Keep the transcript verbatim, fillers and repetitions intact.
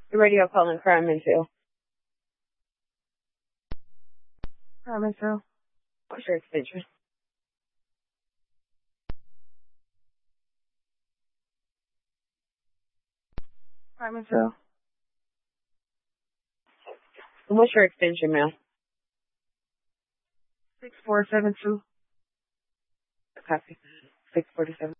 The radio calling crime into. Crime into. What's your extension? Crime into. What's your extension, ma'am? Six four seven two. Copy. Six forty seven.